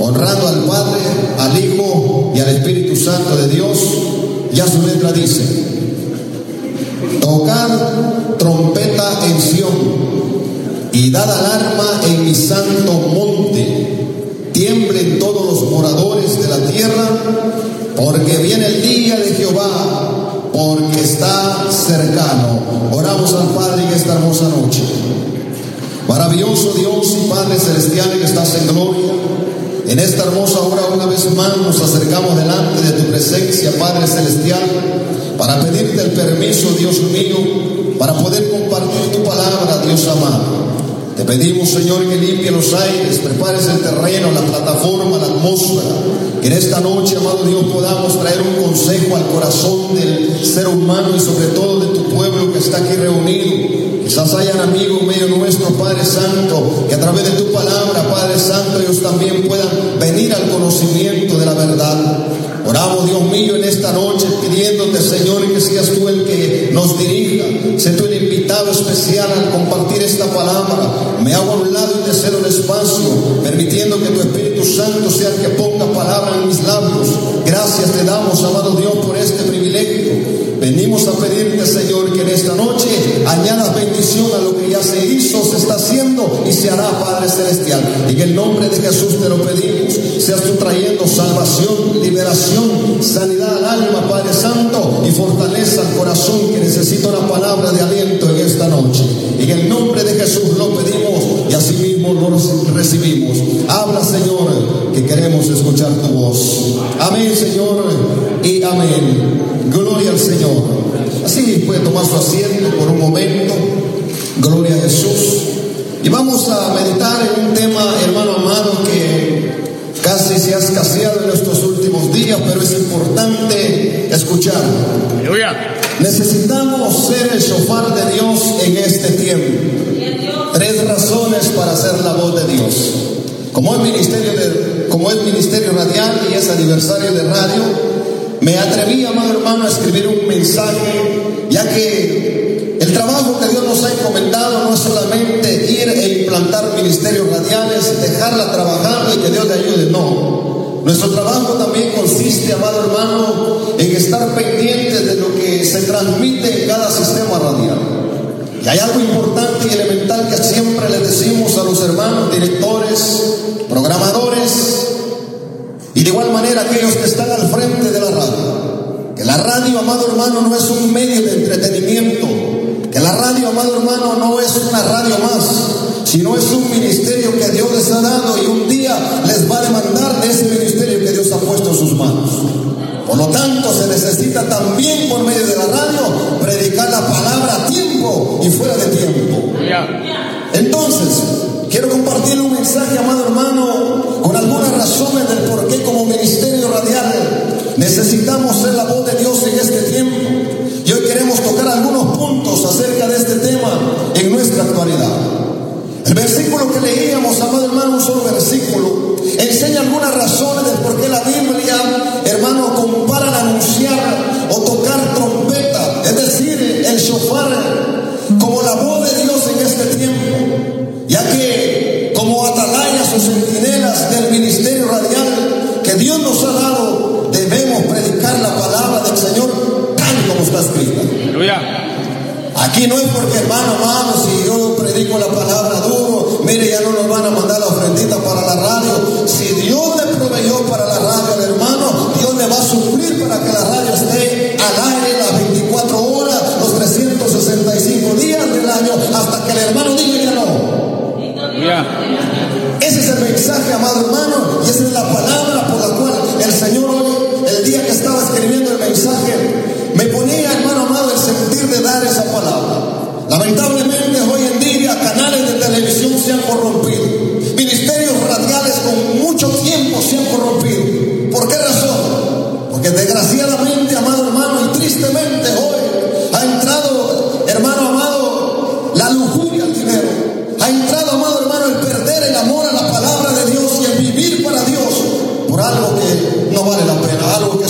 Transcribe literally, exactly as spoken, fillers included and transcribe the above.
honrando al Padre, al Hijo y al Espíritu Santo de Dios. Ya su letra dice: tocad trompeta en Sión y dad alarma en mi santo monte. Tiemblen todos los moradores de la tierra, porque viene el día de Jehová, porque está cercano. Oramos al Padre en esta hermosa noche. Maravilloso Dios y Padre celestial que estás en gloria, en esta hermosa hora una vez más nos acercamos delante de tu presencia, Padre celestial, para pedirte el permiso, Dios mío, para poder compartir tu palabra, Dios amado. Te pedimos, Señor, que limpie los aires, prepares el terreno, la plataforma, la atmósfera. Que en esta noche, amado Dios, podamos traer un consejo al corazón del ser humano y sobre todo de tu pueblo que está aquí reunido. Quizás hayan amigos medio nuestro, Padre Santo, que a través de tu palabra, Padre Santo, ellos también puedan venir al conocimiento de la verdad. Oramos, Dios mío, en esta noche pidiéndote, Señor, que seas tú el que nos dirija. Sé tú el invitado especial al compartir esta palabra. Me hago a un lado y te cedo el espacio, permitiendo que tu Espíritu Santo sea el que ponga palabra en mis labios. Gracias te damos, amado Dios, por este privilegio. Venimos a pedirte, Señor, que en esta noche añadas bendición a lo que ya se hizo, se está haciendo y se hará, Padre Celestial. En el nombre de Jesús te lo pedimos. Seas tú trayendo salvación, liberación, sanidad al alma, Padre Santo, y fortaleza al corazón que necesita una palabra de aliento en esta noche. En el nombre de Jesús lo pedimos y así mismo lo recibimos. Habla, Señor, que queremos escuchar tu voz. Amén, Señor, y amén. Gloria al Señor. Así puede tomar su asiento por un momento. Gloria a Jesús. Y vamos a meditar en un tema, hermano amado, que casi se ha escaseado en estos últimos días, pero es importante escucharlo. Aleluya. Necesitamos ser el shofar de Dios en este tiempo. Tres razones para ser la voz de Dios. Como es ministerio, de, como es ministerio radial y es aniversario de radio, me atreví, amado hermano, a escribir un mensaje, ya que el trabajo que Dios nos ha encomendado no es solamente ir e implantar ministerios radiales, dejarla trabajando y que Dios le ayude, no. Nuestro trabajo también consiste, amado hermano, en estar pendientes de lo que se transmite en cada sistema radial. Y hay algo importante y elemental que siempre le decimos a los hermanos directores, programadores, y de igual manera aquellos que están al frente de la radio, que la radio, amado hermano, no es un medio de entretenimiento, que la radio, amado hermano, no es una radio más, sino es un ministerio que Dios les ha dado y un día les va a demandar de ese ministerio que Dios ha puesto en sus manos. Por lo tanto, se necesita también por medio de la radio predicar la palabra a tiempo y fuera de tiempo. Entonces, quiero compartir un mensaje, amado hermano, con algunas razones del por qué como ministerio radial necesitamos ser la voz de Dios en este tiempo. Y hoy queremos tocar algunos puntos acerca de este tema en nuestra actualidad. El versículo que leíamos, amado hermano, un solo versículo, enseña algunas razones del por qué la Biblia, hermano, compara al anunciar o tocar trompeta, es decir, el shofar, como la voz de Dios en este tiempo, ya que como atalayas o centinelas del ministerio radial que Dios nos ha dado, debemos predicar la palabra del Señor tal como está escrita. Aleluya. Aquí no es porque, hermano, hermano, si yo predico la palabra duro, mire, ya no nos van a mandar la ofrendita para la radio. Si Dios le proveyó para la radio al hermano, Dios le va a suplir para que la radio esté al aire las veinticuatro horas, los trescientos sesenta y cinco días del año, hasta que el hermano diga ya no. Yeah. Ese es el mensaje, amado hermano, y esa es la palabra por la cual el Señor hoy, el día que estaba escribiendo el mensaje, me ponía, hermano amado, el sentir de dar esa palabra. Lamentablemente hoy en día canales de televisión se han corrompido, ministerios radiales con mucho tiempo se han corrompido. ¿Por qué razón? Porque desgraciadamente